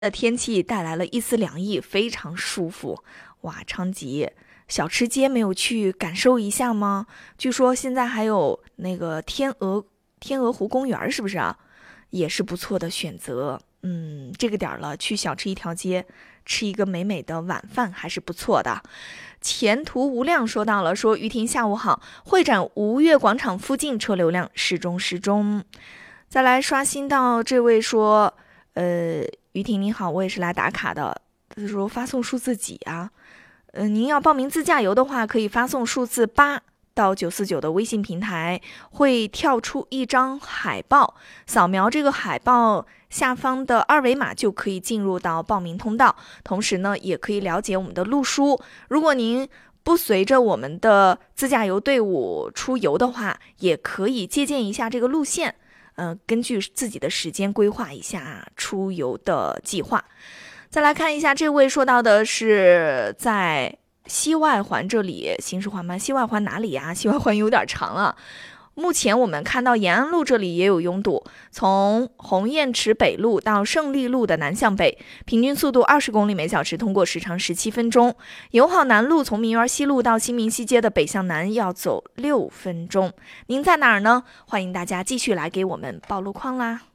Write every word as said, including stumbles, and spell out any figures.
的天气带来了一丝凉意，非常舒服。哇，昌吉，小吃街没有去感受一下吗？据说现在还有那个天鹅天鹅湖公园，是不是啊？也是不错的选择。嗯，这个点儿了，去小吃一条街，吃一个美美的晚饭还是不错的。前途无量说到了，说于婷下午好，会展吴越广场附近车流量适中适中。再来刷新到这位说，呃，于婷你好，我也是来打卡的。他说发送数字几啊？呃，您要报名自驾游的话，可以发送数字八到九四九的微信平台，会跳出一张海报，扫描这个海报下方的二维码就可以进入到报名通道，同时呢，也可以了解我们的路书。如果您不随着我们的自驾游队伍出游的话，也可以借鉴一下这个路线，呃，根据自己的时间规划一下出游的计划。再来看一下，这位说到的是在西外环这里行驶缓慢，西外环哪里呀？西外环有点长啊。目前我们看到延安路这里也有拥堵，从鸿雁池北路到胜利路的南向北，平均速度二十公里每小时，通过时长十七分钟。友好南路从民园西路到新民西街的北向南要走六分钟。您在哪儿呢？欢迎大家继续来给我们报路况啦。